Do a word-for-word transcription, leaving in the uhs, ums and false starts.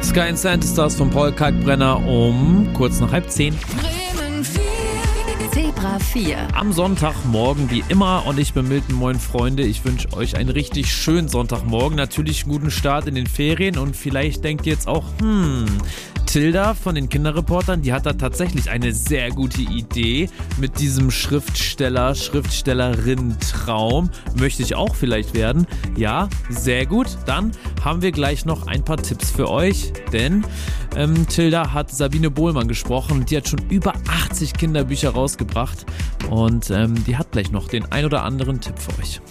Sky and Sand Stars von Paul Kalkbrenner um kurz nach halb zehn. Bremen vier. Zebra vier. Am Sonntagmorgen wie immer und ich bin Milton, moin Freunde. Ich wünsche euch einen richtig schönen Sonntagmorgen. Natürlich einen guten Start in den Ferien und vielleicht denkt ihr jetzt auch, hm... Tilda von den Kinderreportern, die hat da tatsächlich eine sehr gute Idee mit diesem Schriftsteller, Schriftstellerin-Traum. Möchte ich auch vielleicht werden? Ja, sehr gut. Dann haben wir gleich noch ein paar Tipps für euch, denn ähm, Tilda hat Sabine Bohlmann gesprochen. Die hat schon über achtzig Kinderbücher rausgebracht und ähm, die hat gleich noch den ein oder anderen Tipp für euch.